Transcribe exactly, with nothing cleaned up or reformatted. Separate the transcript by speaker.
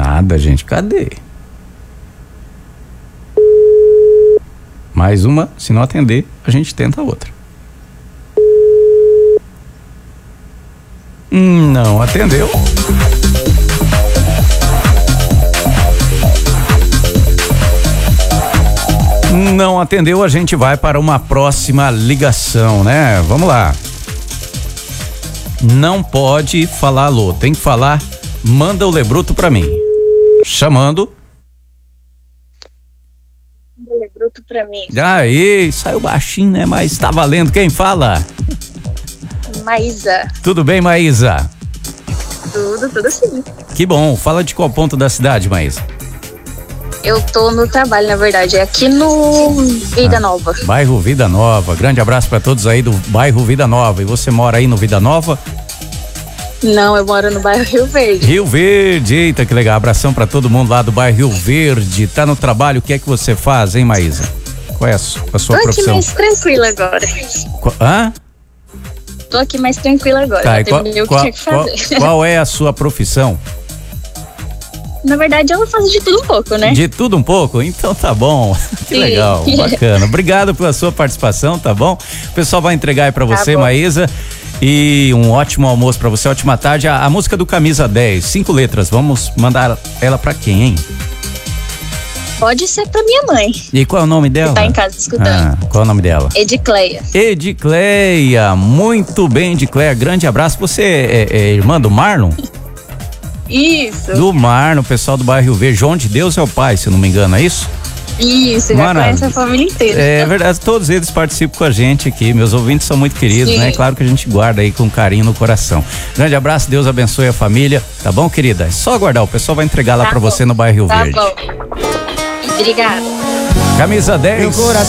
Speaker 1: Nada, gente, cadê? Mais uma, se não atender, a gente tenta outra. Hum, não atendeu. Não atendeu, a gente vai para uma próxima ligação, né? Vamos lá. Não pode falar alô, tem que falar, manda o Lebruto pra mim. Chamando.
Speaker 2: Manda o Lebruto pra mim.
Speaker 1: Aí, saiu baixinho, né? Mas tá valendo. Quem fala?
Speaker 2: Maísa.
Speaker 1: Tudo bem, Maísa?
Speaker 2: Tudo, tudo sim.
Speaker 1: Que bom. Fala de qual ponto da cidade, Maísa?
Speaker 2: Eu tô no trabalho, na verdade, é aqui no Vida ah, Nova.
Speaker 1: Bairro Vida Nova. Grande abraço pra todos aí do bairro Vida Nova. E você mora aí no Vida Nova?
Speaker 2: Não, eu moro no bairro Rio Verde.
Speaker 1: Rio Verde, eita que legal. Abração pra todo mundo lá do bairro Rio Verde. Tá no trabalho, o que é que você faz, hein, Maísa? Qual é a sua, a sua
Speaker 2: tô
Speaker 1: profissão?
Speaker 2: Tô aqui mais tranquila agora.
Speaker 1: Qu- Hã?
Speaker 2: Tô aqui mais tranquila agora.
Speaker 1: Tá,
Speaker 2: qual,
Speaker 1: qual,
Speaker 2: o que
Speaker 1: qual,
Speaker 2: tinha que fazer.
Speaker 1: Qual, qual é a sua profissão?
Speaker 2: Na verdade, eu faço de tudo um pouco, né?
Speaker 1: De tudo um pouco? Então tá bom. Que
Speaker 2: Sim.
Speaker 1: legal, bacana. Obrigado pela sua participação, tá bom? O pessoal vai entregar aí pra você, tá, Maísa. E um ótimo almoço pra você, ótima tarde. A, a música do Camisa dez, cinco letras. Vamos mandar ela pra quem, hein?
Speaker 2: Pode ser pra minha mãe.
Speaker 1: E qual é o nome dela?
Speaker 2: Que tá em casa escutando.
Speaker 1: Ah, qual é o nome dela?
Speaker 2: Edicleia.
Speaker 1: Edicleia, muito bem, Edicleia. Grande abraço. Você é, é irmã do Marlon?
Speaker 2: Isso.
Speaker 1: Do Marlon, pessoal do bairro Rio Verde. João de Deus é o pai, se eu não me engano, é isso?
Speaker 2: Isso, já conhece a família inteira.
Speaker 1: É verdade, todos eles participam com a gente aqui. Meus ouvintes são muito queridos, Sim. né? Claro que a gente guarda aí com carinho no coração. Grande abraço, Deus abençoe a família. Tá bom, querida? É só aguardar, o pessoal vai entregar lá
Speaker 2: tá
Speaker 1: pra
Speaker 2: bom.
Speaker 1: você no bairro Rio
Speaker 2: tá
Speaker 1: Verde.
Speaker 2: Bom. Obrigada.
Speaker 1: Camisa dez.